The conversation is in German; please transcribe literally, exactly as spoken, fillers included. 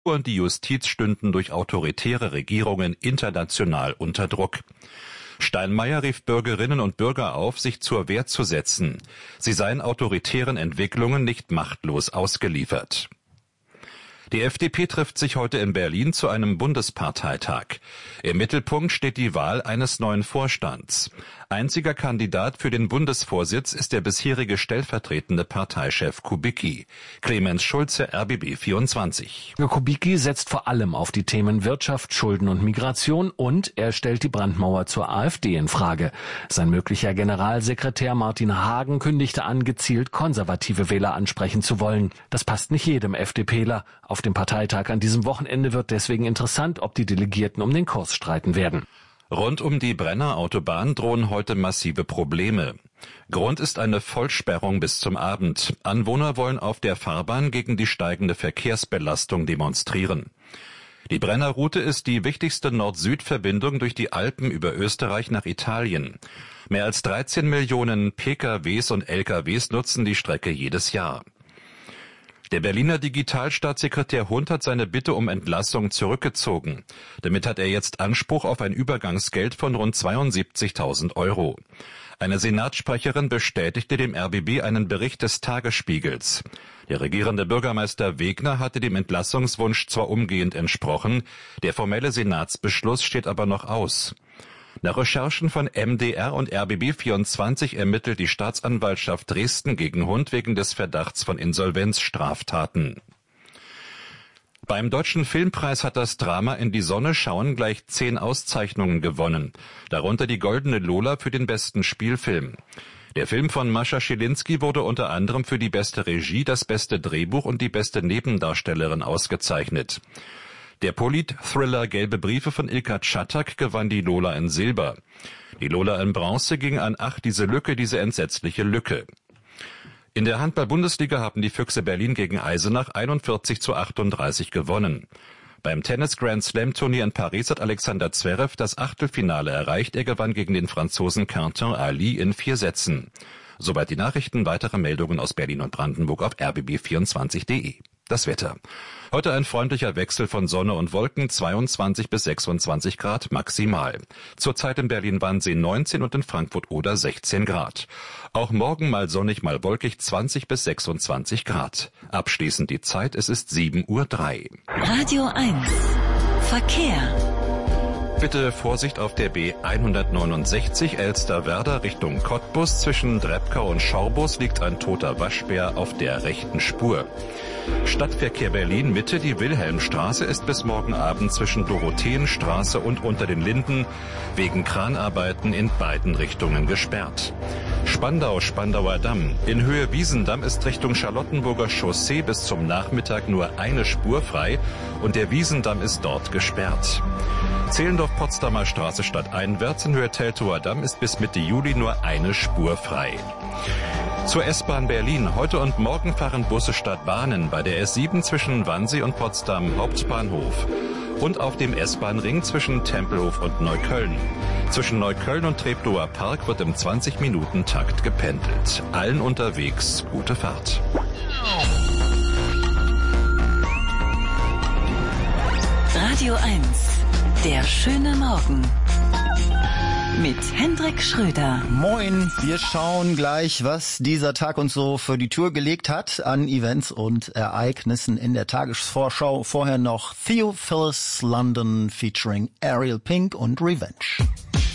und die Justiz stünden durch autoritäre Regierungen international unter Druck. Steinmeier rief Bürgerinnen und Bürger auf, sich zur Wehr zu setzen. Sie seien autoritären Entwicklungen nicht machtlos ausgeliefert. Die F D P trifft sich heute in Berlin zu einem Bundesparteitag. Im Mittelpunkt steht die Wahl eines neuen Vorstands. Einziger Kandidat für den Bundesvorsitz ist der bisherige stellvertretende Parteichef Kubicki. Clemens Schulze, R B B vierundzwanzig. Kubicki setzt vor allem auf die Themen Wirtschaft, Schulden und Migration und er stellt die Brandmauer zur AfD in Frage. Sein möglicher Generalsekretär Martin Hagen kündigte an, gezielt konservative Wähler ansprechen zu wollen. Das passt nicht jedem FDPler. Auf dem Parteitag an diesem Wochenende wird deswegen interessant, ob die Delegierten um den Kurs streiten werden. Rund um die Brenner Autobahn drohen heute massive Probleme. Grund ist eine Vollsperrung bis zum Abend. Anwohner wollen auf der Fahrbahn gegen die steigende Verkehrsbelastung demonstrieren. Die Brennerroute ist die wichtigste Nord-Süd-Verbindung durch die Alpen über Österreich nach Italien. Mehr als dreizehn Millionen P K Ws und L K Ws nutzen die Strecke jedes Jahr. Der Berliner Digitalstaatssekretär Hund hat seine Bitte um Entlassung zurückgezogen. Damit hat er jetzt Anspruch auf ein Übergangsgeld von rund zweiundsiebzigtausend Euro. Eine Senatssprecherin bestätigte dem R B B einen Bericht des Tagesspiegels. Der regierende Bürgermeister Wegner hatte dem Entlassungswunsch zwar umgehend entsprochen, der formelle Senatsbeschluss steht aber noch aus. Nach Recherchen von M D R und R B B vierundzwanzig ermittelt die Staatsanwaltschaft Dresden gegen Hund wegen des Verdachts von Insolvenzstraftaten. Beim Deutschen Filmpreis hat das Drama In die Sonne schauen gleich zehn Auszeichnungen gewonnen, darunter die Goldene Lola für den besten Spielfilm. Der Film von Mascha Schilinski wurde unter anderem für die beste Regie, das beste Drehbuch und die beste Nebendarstellerin ausgezeichnet. Der Polit-Thriller Gelbe Briefe von Ilka Czatak gewann die Lola in Silber. Die Lola in Bronze ging an Ach, diese Lücke, diese entsetzliche Lücke. In der Handball-Bundesliga haben die Füchse Berlin gegen Eisenach einundvierzig zu achtunddreißig gewonnen. Beim Tennis-Grand-Slam-Turnier in Paris hat Alexander Zverev das Achtelfinale erreicht. Er gewann gegen den Franzosen Quentin Ali in vier Sätzen. Soweit die Nachrichten, weitere Meldungen aus Berlin und Brandenburg auf r b b vierundzwanzig punkt d e. Das Wetter. Heute ein freundlicher Wechsel von Sonne und Wolken, zweiundzwanzig bis sechsundzwanzig Grad maximal. Zurzeit in Berlin-Wannsee neunzehn und in Frankfurt-Oder sechzehn Grad. Auch morgen mal sonnig, mal wolkig, zwanzig bis sechsundzwanzig Grad. Abschließend die Zeit, es ist sieben Uhr drei. Radio eins. Verkehr. Bitte Vorsicht auf der B hundertneunundsechzig Elsterwerda Richtung Cottbus. Zwischen Drebkau und Schorbus liegt ein toter Waschbär auf der rechten Spur. Stadtverkehr Berlin Mitte, die Wilhelmstraße ist bis morgen Abend zwischen Dorotheenstraße und Unter den Linden wegen Kranarbeiten in beiden Richtungen gesperrt. Spandau, Spandauer Damm. In Höhe Wiesendamm ist Richtung Charlottenburger Chaussee bis zum Nachmittag nur eine Spur frei und der Wiesendamm ist dort gesperrt. Zehlendorf-Potsdamer Straße stadteinwärts in Höhe Teltower Damm ist bis Mitte Juli nur eine Spur frei. Zur S-Bahn Berlin. Heute und morgen fahren Busse statt Bahnen bei der S sieben zwischen Wannsee und Potsdam Hauptbahnhof und auf dem S-Bahn-Ring zwischen Tempelhof und Neukölln. Zwischen Neukölln und Treptower Park wird im zwanzig-Minuten-Takt gependelt. Allen unterwegs gute Fahrt. Radio eins. Der schöne Morgen. Mit Hendrik Schröder. Moin, wir schauen gleich, was dieser Tag uns so für die Tür gelegt hat an Events und Ereignissen in der Tagesvorschau. Vorher noch Theo Phillis London featuring Ariel Pink und Revenge.